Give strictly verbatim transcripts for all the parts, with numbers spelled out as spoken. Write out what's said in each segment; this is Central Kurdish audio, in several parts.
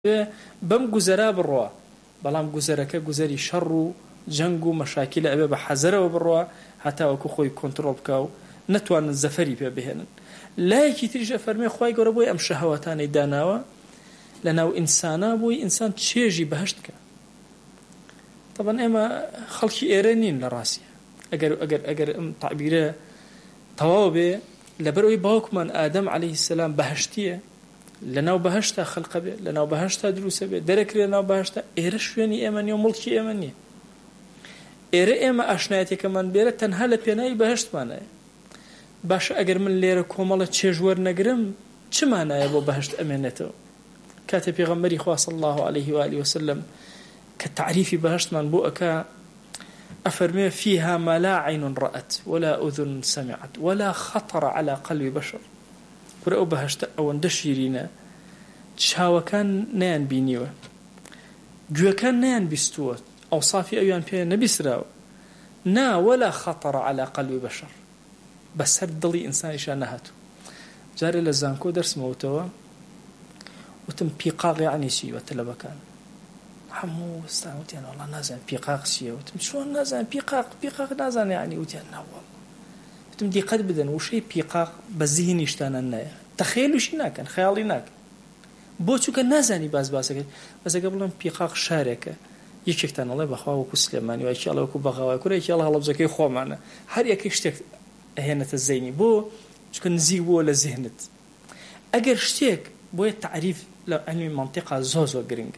بەم گوزەرا بڕۆە بەڵام گوزەرەکە گوزەری شەڕ و جەنگ و مەشاکیلە ئەبێ بە حەزەرەوە بڕۆە هەتاوەکو خۆی کۆنتڕۆڵ بکە و نەتوانن زەفەری پێ بهێنن. لایەکی تریشە فەرمێ خوای گەورە بۆی ئەم شەهەوەتانەی داناوە لەناو ئینسانە بۆی ئینسان چێژی بەهشت بکە. طبعا ئێمە خەڵکی ئێرە نین لە ڕاستیە ئەگەر ئەگەر ئەگەر ئەم تعبیرە تەواو بێ لەبەرەوەی باوکمان ئادەم عەلەیهی سەلام بەهشتیە لەناو بەهشتا خەڵقە بێ لەناو بەهشتا دروسە بێ دەرەکرێ لەناو بەهشتا ئێرە شوێنی ئێمە نیە و مڵکی ئێمە نییە. ئێرە ئێمە ئاشنایەتێکەمان بێرە تەنها لە پێناوی بەهشتمانایە. باشە ئەگەر من لێرە کۆمەڵە چێژ وەرنەگرم چمانایە بۆ بەهشت ئەمێنێتەوە؟ کاتێ پێغەمبەری خوا صلی الله عليه و آله وسلم کە تعریفی بەهشتمان بۆ ئەکا أفرمي فيها ما لا عين رأت ولا أذن سمعت ولا خطر على قلب بشر. كرة أو بهشت أو ندشيرينا شاو كان نان بينيوه جو كان نان بيستوه أو صافي أيان فيها نبيسراو نا ولا خطر على قلب بشر بس هردلي إنسان شانهاته. جاري لزانكو درس موتوا وتم بيقاغ يعني شي وتلبكان حمو استعمت يعني والله نازل بيقاق شيء وتم شلون نازل بيقاق بيقاق نازل يعني وتم والله وتم دي قد بدن وشيء بيقاق بذهن يشتان النايا تخيلوا شي ناكن خيالي ناك بوتو كان نازني باز باز بس قبلهم بيقاق شاركه يكشتان الله بخوا وكو سليماني وإن شاء الله وكو بغاوي كل إن شاء الله الله بزكي خو معنا هر يك يشتك هنا الزيني بو شو كان زي بو لذهنت أجر شتيك بو التعريف لعلم منطقة زوزو جرينج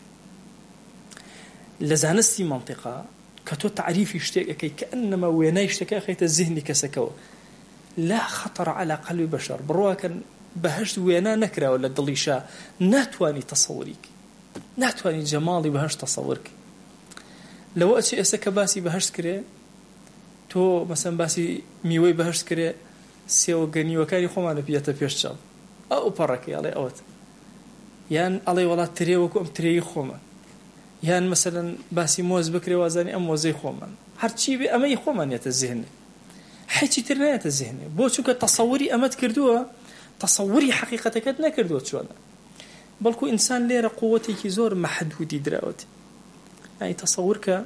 لزانستي منطقة كتو تعريف يشتكي كي كأنما وينا يشتكي خيت الذهن كسكو لا خطر على قلب بشر بروا كان بهشت وينا نكرة ولا دليشة ناتواني تصوريك ناتواني جمالي بهشت تصورك. لو أشي أسك باسي بهشت كره تو مثلا باسي ميوي بهشت كره سيو غني وكاري خمان بيتا بيشتغل أو بركة على أوت يعني علي ولا تري وكم تري خمان يعني مثلا باسي موز بكري وازاني أم وزي خومن هرشي بي أمي خومن يتزهني حيث ترنا يتزهني بوشو كتصوري أمد كردوها تصوري حقيقتك أدنا كردوها شوانا بلكو إنسان ليرا قوتي كيزور محدودي دراوتي يعني تصورك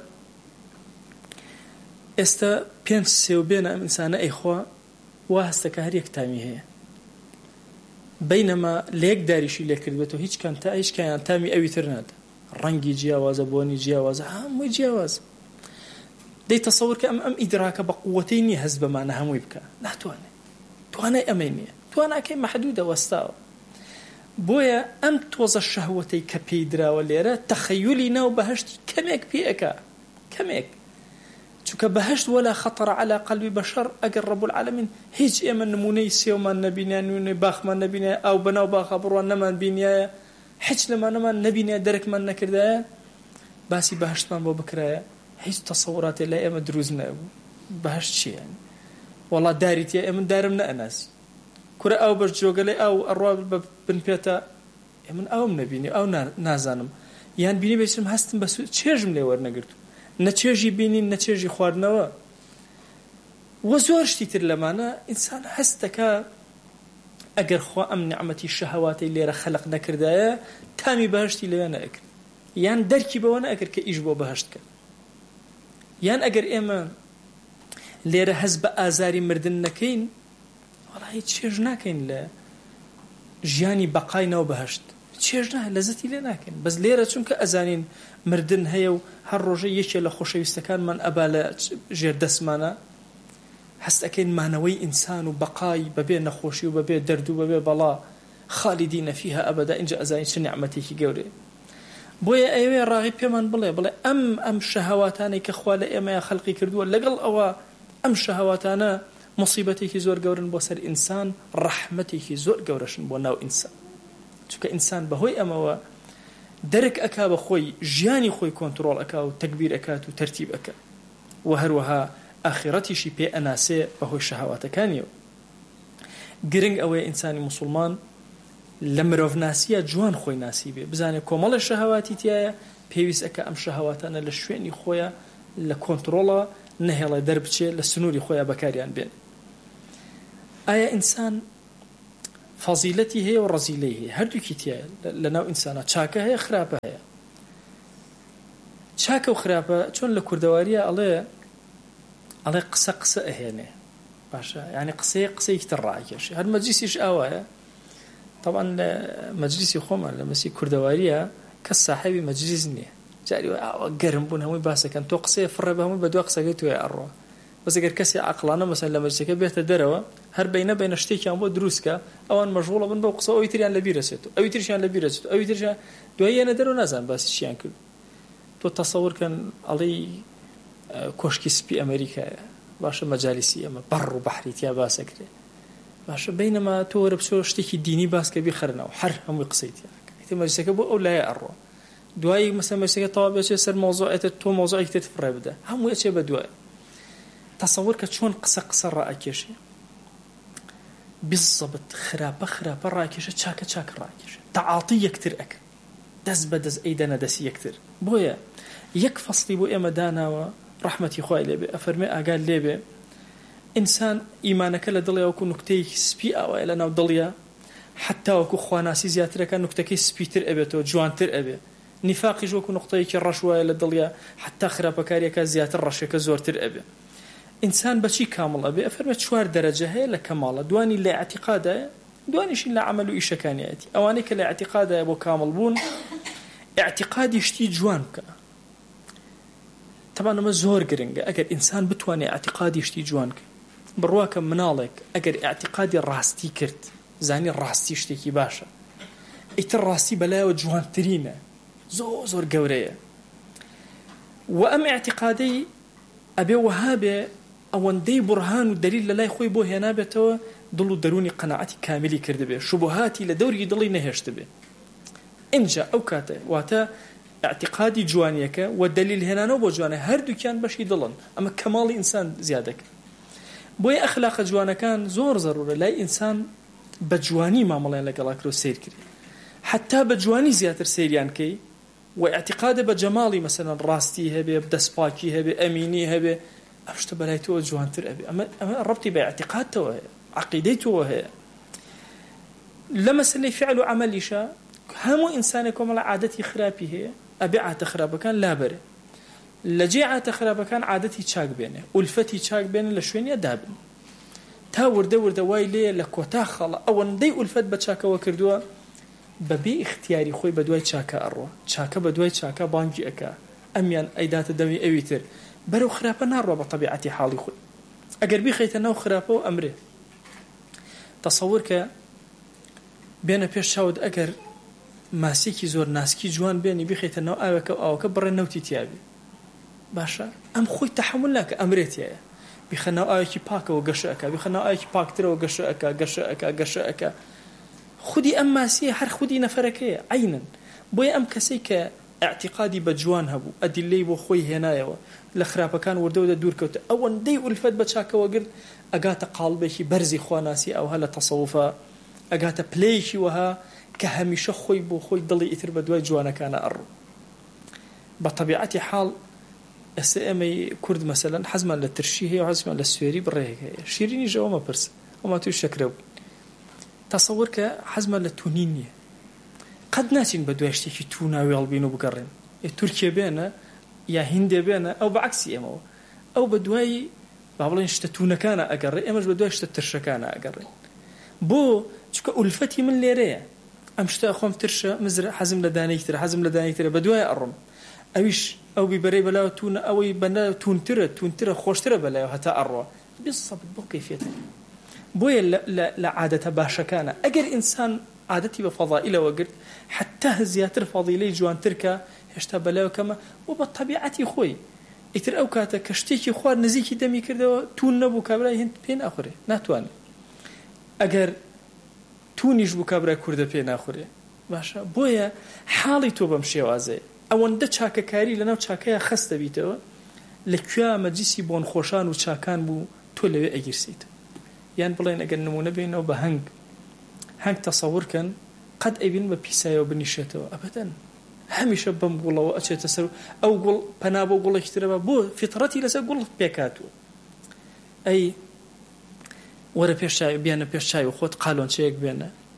استا بينس سيو بين إنسان إخوة واهستك هريك تامي هي بينما ليك داريشي ليك كردوته هيش كان تايش كان تامي أوي ترناد رنگی جیاوازه بونی جیاوازه هموی جیاواز دی تصور که ام ام ادراک بقوتینی حزب ما نهموی بکا نتوانه توانه امینیه توانه که محدوده وستاو بویا ام توز الشهوتی کپیدرا ولیره تخیلی نو بهشت کمیک پیکا کمیک چونکه بهشت ولا خطر على قلب بشر اگر رب العالمین هیچ ایمن نمونه سیوما نبینه نونه باخ من نبینه او بناو باخ بروان نمان بینیه حج لما نما نبينا درك من نكرده باسي بهشت من بو بكرايا هيج تصورات لا اما دروزنا بهشت شي يعني والله داريتي من دارمنا اناس كره او برجوغلي او الرواب بن بيتا من او نبيني او نازانم يعني بيني بيشم هستم بس تشيرجم لي ورنغرتو نتشيرجي بيني نتشيرجي خوارنوا وزورشتي تر لمانا انسان هستك أجر خوا أم نعمتي الشهوات اللي رخ خلق نكردايا تامي بهشتي اللي أنا أكل يعني دركي بوانا أكل كإجبو بهشتك يعني أجر إما اللي رهز بآزاري مردن نكين والله تشيرجنا كين لا جياني بقاينا وبهشت تشيرجنا لذتي لنا كين بس ليرة چونك أزانين مردن هيو هالرجي يشي لخوشي يستكان من أبالا جير دسمانا حس أكين معنوي إنسان وبقاي ببين نخوشي وببين درد وببين بلا خالدين فيها أبدا إن جاء زين شنعمتي كي جوري بويا أيوة راغب يمان بلا بلا أم أم شهواتاني كخوالة أما يا خلقي كردوا لقل أو أم شهواتانا مصيبتي كي زور جورن بوسر إنسان رحمتي كي زور جورشن بوناو إنسان شو كإنسان بهوي أما و درك أكا بخوي جياني خوي كنترول أكا وتكبير أكا وترتيب أكا وهروها آخرتي شي بي أناسي بهو شهوات كانيو قرنگ أوي إنساني مسلمان لمروف ناسية جوان خوي ناسيبه بزاني كومال الشهواتي تيايا بيويس أكا أم شهواتانا لشويني خويا لكونترولا نهيلا دربتشي لسنوري خويا بكاريان بين آيا إنسان فەزیلەتی هەیە و ڕەزیلەی هەیە هەردووکی تایە لەناو ئینسانە چاکە هەیە خراپە هەیە چاکە و خراپە چۆن لە کوردەواریە ئەڵێ ئەڵێ قسە قسە ئەهێنێ باشە یعنی قسەیە قسەیەکی تر ڕائکێشێ هەر مەجلیسیش ئاوایە طبعا مەجلیسی خۆمان لە مەسی کوردەواریە کەس ساحێبی مەجلیس نییە جاری ئاوە گەرم بوون هەمووی باسەکەن تۆ قسەیە فڕێ بە هەمووی بە دوای قسەکەی توێ ئەڕۆ بەس ئەگەر کەسی عەقڵانە مەسەن لە مەجلیسەکە بێتە دەرەوە هەر بەینە بەینە شتێکیان بۆ دروستکە ئەوان مەشغوڵە بن بەو قسە ئەوی تریان لەبیرەچێتەوە ئەوی تریشیان لەبیرەچێتەوە ئەوی تریشیان دوای یەنە دەرەوە نازان باسی چیان کرد تۆ تەسەوورکەن ئەڵێی کۆشکی سپی ئەمریکایە باشە مەجالیسی ئەمە بەڕ و بەحریتیا باسەکرێ باشە بەینەما تۆ وەرە بچۆ شتێکی دینی باسکە بیخەرنەوە هەر هەمووی قسەی تیا مەجلیسەکە بۆ ئەو لایە ئەڕۆ دوای مەسەڵەن مەجلیسەکە تەواو بێت سەر مۆزوعێتە تۆ مۆزوعێکی تێت فڕێ بدە هەمووی ئەچێ بە دوای تەسەوور کە چۆن قسە قسە ڕائکێشێ بالضبط خراپە خراپە ڕائکێشە چاکە چاکە ڕائکێشە تەعاڵی یەکتر ئەکە دەست بەدەست ئەیدەنە دەستی یەکتر بۆیە یەک فەسڵی بۆ ئێمە داناوە ڕەحمەتی خوای لێبێ ئەفەرمێ ئاگال لێبێ ئینسان ئیمانەکە لە دڵی وەکو نوکتەیەکی سپی ئاوایە لەناو دڵیە حتا وەکو خواناسی زیاترەکە نوکتەکەی سپیتر ئەبێتەوە جوانتر ئەبێ نیفاقیش وەکو نوقتەیەکی ڕەش وایە لە دڵیە حتا خراپەکاریەکە زیاتر ڕەشەکە زۆرتر ئەبێ ئینسان بەچی کامڵ ئەبێ ئەفەرمێ چوار دەرەجە هەیە لە کەماڵە دوانی لە اعتیقادایە دوانیشی لە عەمەل و ئیشەکانیەتی ئەوانەی کە لە اعتیقادایە بۆ کامڵ بوون اعتیقادی شتی جوان بکە طبعا ئەمە زۆر گرنگە ئەگەر ئینسان بتوانێت اعتیقادی شتی جوان بکە بڕواکە مناڵێک ئەگەر اعتیقادی ڕاستی کرد زانی ڕاستی شتێکی باشە ئیتر ڕاستی بەلایەوە جوانترینە زۆر زۆر گەورەیە و ئەم اعتیقادەی ئەبێ وەهابێ ئەوەندەی بورهان و دلیل لە لای خۆی بۆ هێنابێتەوە دڵ و دەرونی قەناعەتی کاملی کردبێ شوبهاتی لە دەوری دڵی نەهێشت بێ اینجا ئەو کاتە واتە اعتقادی جوانیەکە و دلیل هێنانەوە بۆ جوانە هەردووکیان بەشی دڵن ئەمە کەماڵی ئینسان زیادەکە بۆیە ئەخلاقە جوانەکان زۆر زەرورە لای ئینسان بە جوانی مامەڵیان لەگەڵاکرۆ سیر کرد حتا بە جوانی زیاتر سیریان کەی و اعتقاد بە جەماڵی مەسەلەن ڕاستی هەبێ دەستپاکی هەبێ ئەمینی هەبێ ئەم شتە بەلای تۆ جوانتر ئەبێ ئەمە ئەمە ڕەبتی بە اعتقادتەوە هەیە عەقیدەی تۆ هەیە لە مەسەلەی فعل و عەمەلیشە هەموو ئینسانێک کۆمەڵە عادەتی خراپی هەیە ئەبێ عادەتە خراپەکان لابەرێ لە جێ عادەتە خراپەکان عادەتی چاک بێنێ ئولفەتی چاک بێنێ لە شوێنیە دابن تا وردە وردە وای لێ لە کۆتا خەڵە ئەوەندەی ئولفەت بە چاکەوە کردووە بەبێ اختیاری خۆی بە دوای چاکە ئەڕۆ چاکە بە دوای چاکە بانگی ئەکا ئەمیان ئەیداتە دەوی ئەوی تر بەرەو خراپە ناڕۆ بە طەبیعەتی حاڵی خۆی ئەگەر بیخەیتە ناو خراپەوە ئەمرێ تەسەوور کە بێنە پێش چاوت ئەگەر ماسێکی زۆر ناسکی جوان بێنی بیخەیتە ناو ئاوەکە و ئاوەکە بڕێ نەوتی تیابی باشە ئەم خۆی تەحمل ناکە ئەمرێتیایە بیخە ناو ئاوێکی پاکەوە گەشە ئەکا بیخە ناو ئاوێکی پاکترەوە گەشە ئەکا گەشە ئەکا گەشە ئەکا خودی ئەم ماسیە هەر خودی نەفەرەکەیە عینن بۆیە ئەم کەسەی کە اعتقادی بە جوان هەبوو ئەدیلەی بۆ خۆی هێنایەوە لە خراپەکان وردەوە دوورکەوتە ئەوەندەی ئولفەت بە چاکەوە گرت ئەگاتە قاڵبێکی بەرزی خواناسی ئەوها لە تەسەووفە ئەگاتە پلەیەکی وەها کە هەمیشە خۆی بۆ خۆی دڵی ئیتر بە دوای جوانەکانە ئەڕوو بە طەبیعەتی حاڵ ئێستا ئێمەی کورد مەسەلەن حەزمان لە ترشی هەیە و حەزمان لە سوێری بڕێک هەیە شیرینیش ئەوە مەپرس ئەوما توی شەکرە بوو تەسەوور کە حەزمان لە تونین نییە قەت ناچین بە دوای شتێکی تو ناوی هەڵبین و بگەڕێن تورکیە بێنە یا هیندێ بێنە ئەو بەعکسی ئێمەوە ئەو بە دوای با بڵێن شتە توونەکانە ئەگەڕێ ئێمەش بە دوای شتە ترشەکانە ئەگەڕێن بۆ چکە ئولفەتی من لێرەیە ئەم شتە خۆم ترشە مزر حەزم لە دانەیەکترە حەزم لە دانەیەکترە بە دوای ئەڕۆم ئەویش ئەو بیبەرەی بەلاوە تونە ئەوەی بەنە تونترە تونترە خۆشترە بەلایەوە هەتا ئەڕۆ بسەبت بۆ کەیفێتە بۆیە لە عادەتە باشەکانە ئەگەر ئینسان عادەتی بە فەضائیلەوە گرت حتا زیاتر فەضیلەی جوانتر کە هێشتا بەلایەوە کەمە و بە طەبیعەتی خۆی ئیتر ئەو کاتە کە شتێکی خوار نزیکی دەمی کردەوە تون نەبوو کابرای هێند پێ ناخورێ ناتوانێت ئەگەر تونیش بوو کابرای کوردە پێ ناخورێ باشە بۆیە حاڵی تۆ بەم شێوازەیە ئەوەندە چاکەکاری لەناو چاکەیە خەستە بیتەوە لەکوێ مەجلیسی بۆن خۆشان و چاکان بوو تۆ لەوێ ئەگیرسیت یان بڵێن ئەگەر نمونە بینەوە بە هەنگ هەنگ تەسەوورکەن قەت ئەبین بە پیسایەوە بنیشێتەوە ئەبەدەن هەمیشە بەم گوڵەوە ئەچێتە سەر ئەو گوڵ پەنا بۆ گوڵێکی ترەوە بۆ فیتڕەتی لەسەر گوڵ پێکاتوە ئەی وەرە پێش چاوی بیانە پێش چاوی خۆت قالۆنچەیەک بێنە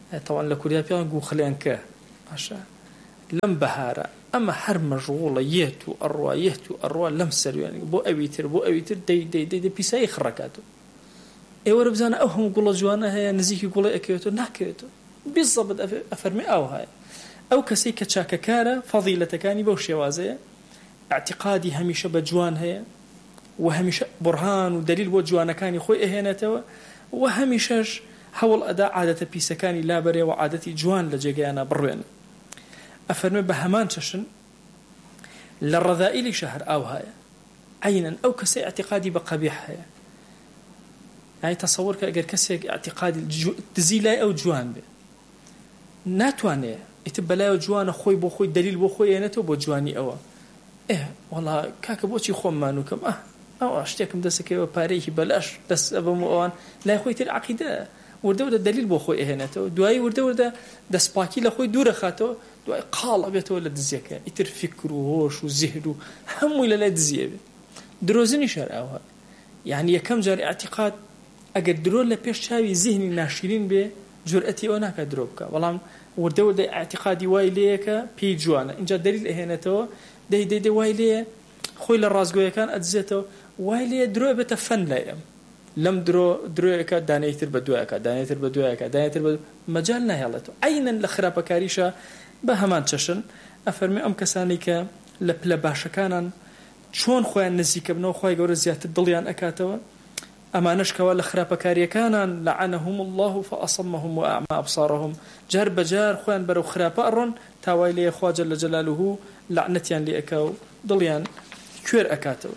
طبعا لكوريا بيان جو خليان كه عشان لم بهارة أما حر مشغولة يهتو أروى يهتو أروى لم سر يعني بو أبيتر بو أبيتر دي دي دي, دي بيساي خركاتو إيه وربزانا أوهم قول جوانا هي نزيكي قول أكيوتو ناكيوتو بالضبط أفرمي أو هاي أو كسي كتشاكا كارا فضيلة كاني بوشي وازي اعتقادي هميشه بجوان هي وهميشه برهان ودليل بجوانا كاني خوي إهانتو وهميشش حول أداء عادة بيسكاني لابري وعادتي جوان لجيجانا بروين أفرمي بهمان تشن للرذائل شهر أو هاي عينا أو كسي اعتقادي بقبيح هاي يعني تصور كأجر كسي اعتقادي تزيلاي أو جوان به ناتواني يتبلاي جوان خوي بو خوي دليل بو خوي ينتو بو جواني أوا إيه والله كاك بوشي خوم مانوكم أه أو أشتيكم دسكي وباريه بلاش دس أبو موان لا خوي تل عقيدة ورده ورده دليل بو خوي إهانته دواي ورده ورده دس باكي لخوي دور خاته دواي قال بيته ولا دزيكا يتر فكره وهوش وزهده هم ولا لا دزيه دروزني شر أوها يعني كم جار اعتقاد أجر درول لبيش شاوي ذهني ناشرين به جرأتي أنا كدروبك والله ورده ورده اعتقادي وايليك بي جوانا إن جا دليل إهانته دي دي دي وايليه خوي للرازقوية كان أجزته وايليه درو بتفن لايم لم درو درويك دانيتر بدويك دانيتر بدويك دانيتر بدو مجالنا يالتو عينا لخراب كاريشا بهمان تشن أفرمي أم كسانيك لبلا باشا كانن شون خوان نزيك بنو خوي قور زيادة الضليان أكاتوا أما نشكوا لخراب كاريا كانن لعنهم الله فأصمهم وأعمى أبصارهم جار بجار خوان برو خراب أرن تاويلي خوا جل جلاله لعنتيان لأكاو ضليان كوير أكاتوا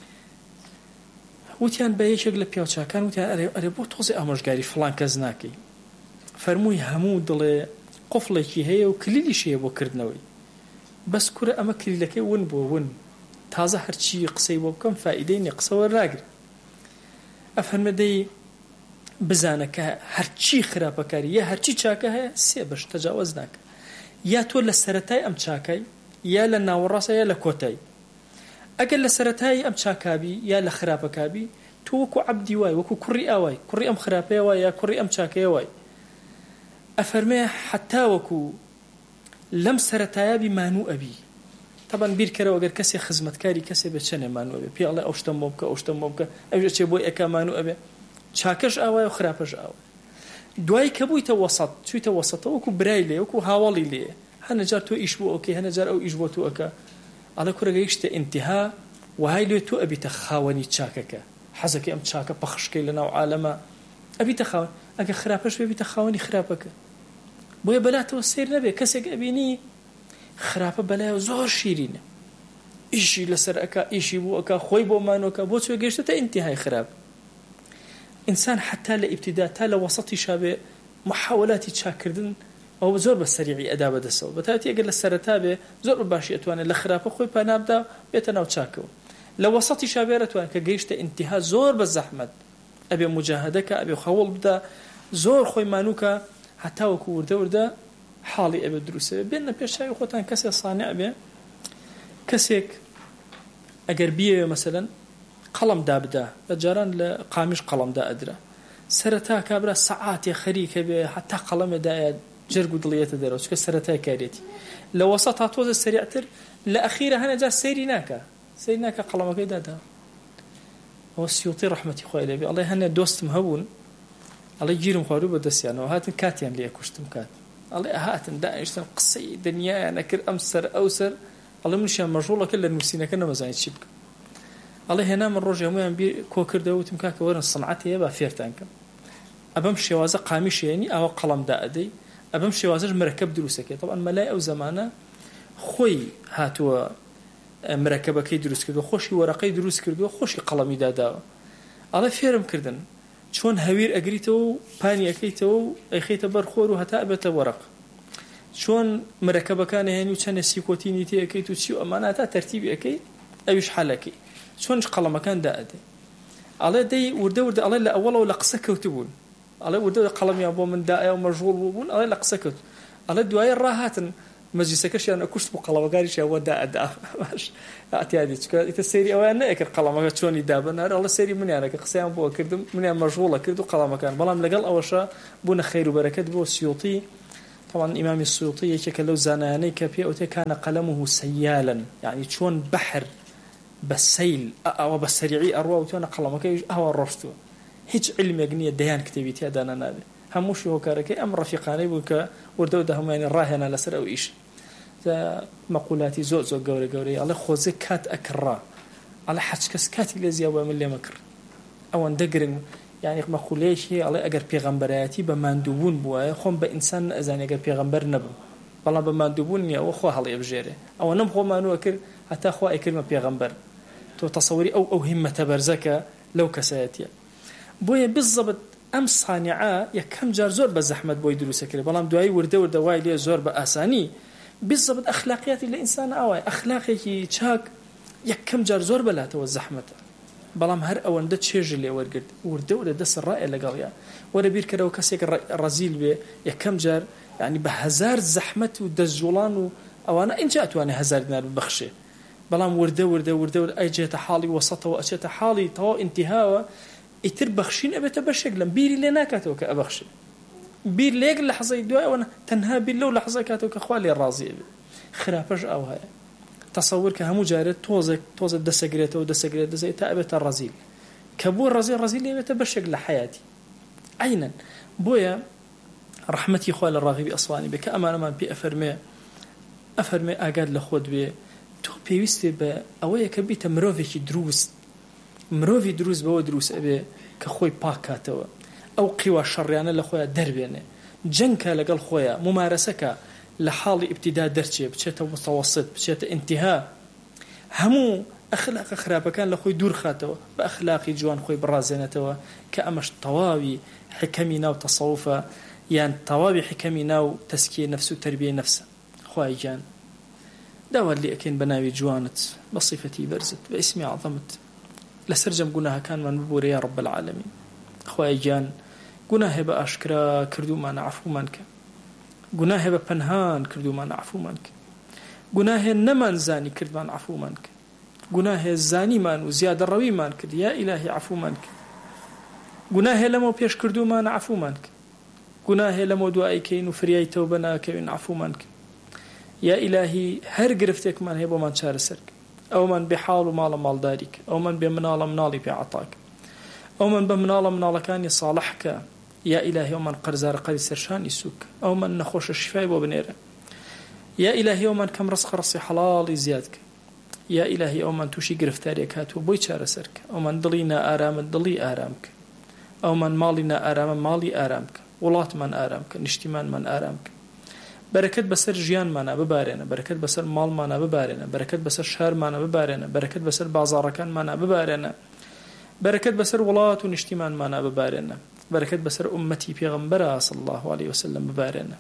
وتیان به یک شکل پیاچکان وتیان اره اره بو توزی آموزگاری فلان کس ناکی فرموی همو دل قفله کی هی و کلیلی شیء بو کردنوی بس کره اما کلیله کی ون بو ون تازه هر چی قصی بو کم فایده نقصه و راگر افهم دی بزانه که هر چی خراب کاری یا هر چی چاکه هی سی بش تجاوز نک یا تو لسرتای ام چاکی یا لناوراسه یا لکوتای أقل لسرتاي أم شاكابي يا لخرابكابي توكو عبدي واي وكو كري أواي كري أم خرابي واي يا كري أم شاكي واي أفرمي حتى وكو لم سرتاي بمانو أبي طبعا بير كرا وقال كسي خزمت كاري كسي بتشنه مانو أبي بي الله أوشتم موبك أوشتم موبك أوجد شيء بوي أكا مانو أبي شاكش أواي وخرابش أواي دواي كبوي توسط شو توسط وكو برايلي وكو هاولي لي هنا جار تو إيش بو أوكي هنا جار أو إيش بو تو أكا على كره جيشت انتهاء وهاي لو تو أبي تخاوني تشاكك حزك أم تشاك بخشك لنا وعالمه أبي تخاون أجا خرابش بي تخاوني خرابك بويا بلات وسير نبي كسك أبيني خرابه بلا زور شيرين إيشي لسر أكا إيشي بو أكا خوي بو مانو أكا بو تو جيشت انتهاء خراب إنسان حتى لابتداء تلا وسط شابه محاولات تشاكردن أو زور بالسريع أداء بدسوا بتأتي أقل السرتابة زور باشي أتوان الخرافة خوي بنابدا بيتناو تشاكو لو وسطي شابيرة توان كجيشت انتهاء زور بالزحمة أبي مجاهدك أبي خول بدا زور خوي مانوكا حتى وكور دوردا حالي أبي دروسه بيننا بيشاي وخوتان كسي صانع به كسيك أقربية مثلا قلم دابدا بجاران لقامش قلم دا أدرى سرتا كابرا ساعات يخريك به حتى قلم دا جرق ضليته دروس كسرتها كاريتي لو وسطها توز السريعتر لأخيرا هنا جاء سيريناكا سيريناكا قلما كيدا دا هو السيوطي رحمتي خويا لبي الله هنا دوست مهون الله يجيرم خارو بدس يعني وهات كاتيان لي أكوشتم كات الله هات دا إيش قصي دنيا أنا كر أمسر أوسر الله منشي مجرولة كل المسينة كنا مزاين شبك الله هنا من رجع مو بي كوكر دوتم كاك ورن صنعتي يبا فيرتانكم أبمشي وازا قامش يعني أو قلم دا أدي أبمشي وازج مركب دروسك طبعا ملاء أو زمانه خوي هاتوا مركبة كي دروس كردو خوشي ورقي دروس كردو خوشي قلمي دادا على فيرم كردن شون هوير أجريتو باني أكيتو أخيت برخور وهتا أبت ورق شون مركبة كان هني وكان سيكوتيني تي أكيتو سيو أماناتا ترتيبي أكيد أيش حالكي شون قلم كان دادا على دي ورد ورد على لا أوله ولا قصك وتبون على ورد قلم يا أبو من داء ومرجول بون على لا قصك على دواي الراحات مەجلیسەکەشیان ئەکوشت بوو قەڵەوەکاریشیان وە دائەدا باش ئەتیادی چکە ئیتر سەیری ئەویان نەئەکرد قەڵەمەکە چۆنی دابنار ئەڵە سەیری منیانەکە قسەیان بۆ کردم منیان مەشغوڵە کرد و قەڵەمەکان بەڵام لەگەڵ ئەوەشە بوونە خەیر و بەرەکەت بۆ سیوطی طبعا إمام السيوطي يكك لو زاناني كبي أوتي كان قلمه سيالا يعني شون بحر بالسيل أو بالسريعي أروى وتونا قلمك يج أهو الرشتو هيج علم يجني ديان كتبيتي هذا أنا نادي هموش هو كاركي أم رفيقاني بوك وردو ده هم يعني راهنا لسر أو إيش ذا مقولاتي زو زو جوري جوري على خوزي كات أكرا على حج كس كات لزيا ومن لي مكر أو ندقرن يعني مقوليش هي على أجر بيغمبراتي بمندوبون بوا خم بإنسان أزاني أجر بيغمبر نبو والله بمندوبون يا أخوه هلا يبجره أو نبغى ما نوكر حتى أخوه كلمة بيغمبر تو تصوري أو أو همة برزكة لو كساتيا بويا بالضبط أم صانعاء يا كم جار زور بزحمة بوي دروسة كده بلام دعاء ورده ورده واي ليه زور بأساني بالضبط أخلاقيات الإنسان أوي أخلاقي شاك يا كم جار زور بلا تو الزحمة بلام هر أول ده تشيج اللي ورقد ورده ورده دس الرأي اللي قال يا ولا بير كده وكسيك الرزيل به يا كم جار يعني بهزار زحمة ودزجولان أو أنا إن جاءت وأنا هزار نار بخشة بلام ورده ورده ورده ورده أي جهة حالي وسطه وأجهة حالي تو انتهاء يتر بخشين أبي تبشر لم بيري لنا كاتوك أبخشي بير ليك لحظة دواء وأنا تنها بالله لحظة كاتوك أخوالي الراضي خرافش أو هاي تصور كهم جارد توزك توزك دسجرته ودسجرته دسجرته تأبت الرزيل كبور الرزيل الرزيل يبي تبشر لحياتي عينا بويا رحمتي خوال الراغب أصواني بك أمان أمان بأفرمي أفرمي أقاد لخود بي تو بيوستي با أويا كبي تمروفي دروس مروفي دروس بو دروس أبي كخوي باكاتوا أو قوى شريانة لخويا دربينه جنكا لقل خويا ممارسك لحال ابتداء درجة بشيء متوسط بشيء انتهاء همو أخلاق خرابة كان لخوي دور خاتوا بأخلاقي جوان خوي برازينتوا كأمش طواوي حكمنا وتصوفا يعني طواوي حكمنا وتسكية نفسه وتربية نفسه خواي جان داوا اللي أكين بناوي جوانت بصفتي برزت باسمي عظمت لسرجم قناها كان من ببوري يا رب العالمين خواي جان قناها بأشكرا كردو ما نعفو منك قناها بپنهان كردو ما نعفو منك قناها نمان زاني كرد ما نعفو منك قناها الزاني مان وزيادة الروي مان كرد يا إلهي عفو منك قناها لمو بيش كردو ما نعفو منك قناها لمو دعائي كين وفرياي توبنا كين عفو منك يا إلهي هر قرفتك من هيبو من شار سرك أو من بحال ومال مال دارك أو من بمنال منالي بعطاك أو من بمنال منال كان يصالحك يا إلهي ومن قرزار قري سرشان يسوك أو من نخوش الشفاء وبنيره يا إلهي ومن كم رزق رصي حلال زيادك يا إلهي أو من توشي قرفتاريك هاتو بوي شار سرك أو من ضلينا آرام ضلي آرامك أو من مالنا آرام مالي آرامك ولات من آرامك نشتمان من آرامك بركت بسر جيان مانا ببارنا بركت بسر مال مانا ببارنا بركت بسر شهر مانا ببارنا بركت بسر بازاركان مانا ببارنا بركت بسر ولات ونشتمان مانا ببارنا بركت بسر أمتي بيغمبرها صلى الله عليه وسلم ببارنا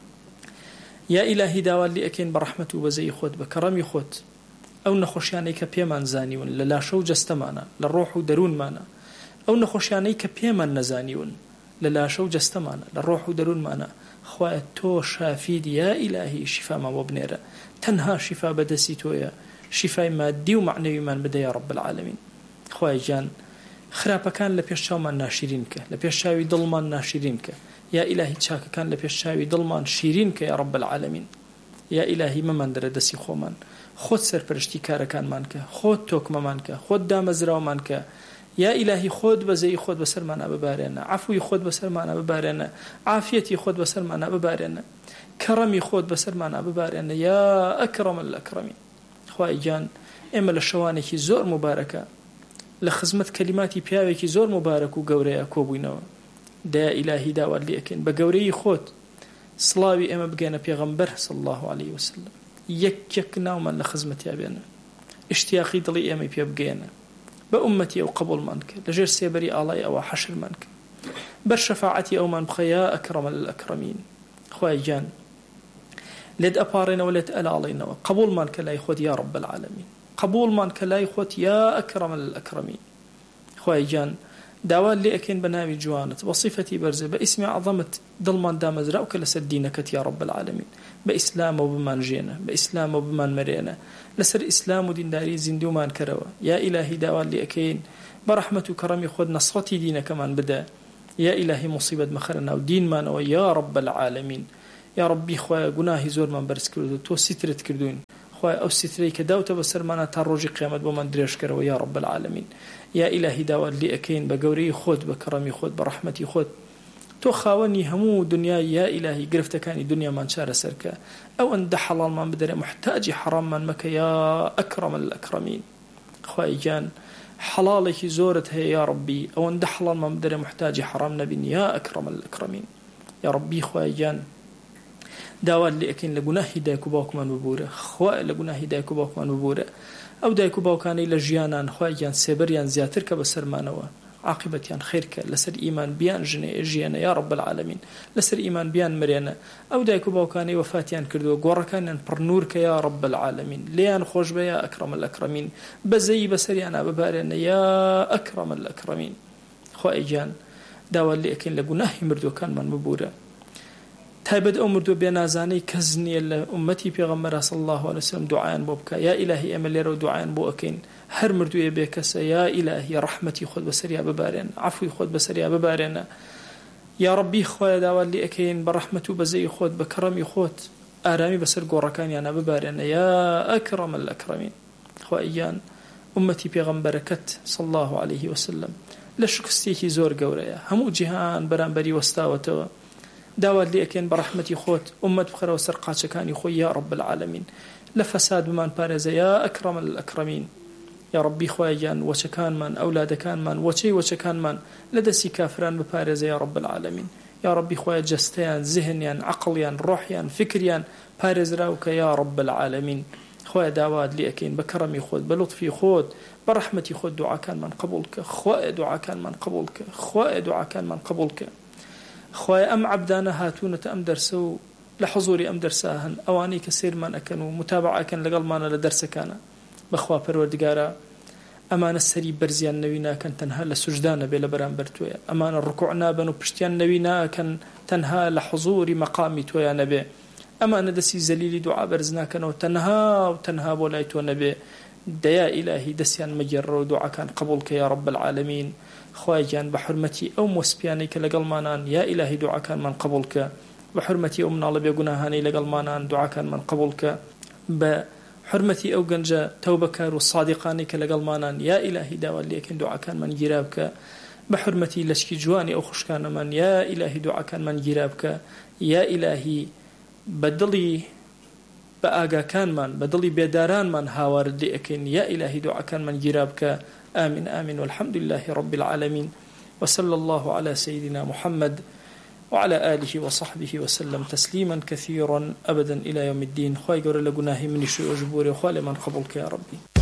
يا إلهي داوال لي أكين برحمته وزي خود بكرمي خود أو نخوشيانيك بيمان زانيون للا شو جستمانا للروح درون مانا أو نخوشيانيك بيمان نزانيون للا شو جستمانا للروح درون مانا خواه تو شافيد يا إلهي شفاء ما وبنيرا تنها شفاء بدسيتويا شفاء مادي ومعنوي من بدا يا رب العالمين خواه جان خرابة كان لبيش شاومان ناشرينك لبيش شاوي ظلمان ناشرينك يا إلهي تشاك كان لبيش شاوي ظلمان شيرينك يا رب العالمين يا إلهي ممان دردسي خومان خود سر پرشتی کارکان مانکه خود توک مانکه خود دامزراو مانکه يا إلهي خود بزي خود بسر معنا ببارنا عفوي خود بسر معنا ببارنا عافيتي خود بسر معنا ببارنا كرمي خود بسر معنا ببارنا يا أكرم الأكرمين خواهي جان إما لشوانك زور مباركة لخزمة كلماتي بياوك زور مبارك وقوريا كوبينو دا إلهي داوال ليكن بقوري خود صلاوي إما بقينا بيغمبر صلى الله عليه وسلم يك يك نوما لخزمتي أبينا اشتياقي ضلي إما بيبقينا بأمتي أو قبول منك لجير سيبري آلاي أو حشر منك برشفاعتي أو من بخيا أكرم الأكرمين خواهي جان لد أبارنا ولد ألالينا قبول منك لا يخوت يا رب العالمين قبول منك لا يخوت يا أكرم الأكرمين خواهي جان داوال لي أكين بناوي جوانت وصفتي برزة باسم عظمت ضلمان دامزرا وكلس دينك يا رب العالمين بإسلام وبمان جينا بإسلام وبمان مرينا لسر إسلام ودين داري زندو مان كروا يا إلهي داوال لي أكين برحمة وكرم خود نصرتي دينك كمان بدا يا إلهي مصيبة مخرنا ودين مان ويا رب العالمين يا ربي خويا گناهي زور من برس كردو تو سترت كردوين خويا أو ستري كداوت بسر مانا تروجي قيامت بمن دريش كروا يا رب العالمين يا إلهي داوال لي أكين بقوري خود بكرمي خود برحمتي خود تو خاوني همو دنيا يا إلهي قرفت كاني دنيا ما نشار سركا أو أن حلال ما بدري محتاج حرام من مكة يا أكرم الأكرمين خويا جان حلالك زورت هي يا ربي أو أن حلال ما بدري محتاج حرام نبي يا أكرم الأكرمين يا ربي خويا جان داوال لي أكين لجناهي دايكو باوك من ببورة خويا لجناهي دايكو باوك من ببورة أو دايكو باوكاني لجيانان خويا جان سبريان زياترك بسرمانوا عاقبتيان خيرك لسر إيمان بيان جني جيانا يا رب العالمين لسر إيمان بيان مرينا أو دايكو باوكاني وفاتيان كردو غوركان برنورك يا رب العالمين ليان خوش بيا أكرم الأكرمين بزي بسريانا ببارنا يا أكرم الأكرمين خويا جان داوال لي أكين لجناهي مردو كان من ببورة تايبد أمردو بنازاني كزني الأمتي بيغمرها صلى الله عليه وسلم دعاء بوبك يا إلهي أمل يرو دعاء بوكين هر مردو يبيكس يا إلهي رحمتي خذ بسريا ببارين عفوي خذ بسريا ببارين يا ربي خويا داوال لي أكين برحمته بزي خذ بكرمي خذ آرامي بسر قوركان يانا ببارين يا أكرم الأكرمين خويا أمتي بيغمبركت صلى الله عليه وسلم لشكستيكي زور قوريا همو جهان برانبري وستاوتوا داوال لي أكين برحمتي خوت أمت بخير وسرقات كان يخوي يا رب العالمين لفساد بمان بارز يا أكرم الأكرمين يا ربي خويا جان وشكان من أولاد كان من وشي وشكان من لدسي كافران ببارز يا رب العالمين يا ربي خويا جستيان ذهنيان عقليان روحيان فكريان بارز راوك يا رب العالمين خويا داوال لي أكين بكرمي خوت بلطفي خوت برحمتي خوت دعاء كان من قبولك خويا دعاء كان من قبولك خويا دعاء كان من قبولك خويا أم عبدانا هاتونة أم درسو لحضوري أم درساهن أواني كثير من أكنوا متابعة كان لقل مانا لدرس كان بخوا پروردگارا أمان السري برزيان نوينا كان تنها لسجدان بلا بران برتويا أمان الركوعنا بنو پشتيان نوينا كان تنها لحضور مقامي تويا نبي أمان دسي زليلي دعاء برزنا كانوا تنها وتنها بولايتو نبي ديا إلهي دسيان مجر ودعاء كان قبولك يا رب العالمين خواجان بحرمتي أو موسبيانيك لقلمانان يا إلهي دعاء كان من قبولك بحرمتي أو منالب يقناهاني لقلمانان دعاء كان من قبولك بحرمتي أو قنجة توبكار والصادقانيك لقلمانان يا إلهي داوال ليكن دعاء كان من جرابك بحرمتي لشكي جواني أو خشكان من يا إلهي دعاء كان من جرابك يا إلهي بدلي بآقا كان من بدلي بيداران من هاورد ليكن يا إلهي دعاء كان من جرابك آمين آمين والحمد لله رب العالمين وصلى الله على سيدنا محمد وعلى آله وصحبه وسلم تسليما كثيرا أبدا إلى يوم الدين خواهي قول لقناهي من شيء أجبوري وخوالي من قبولك يا ربي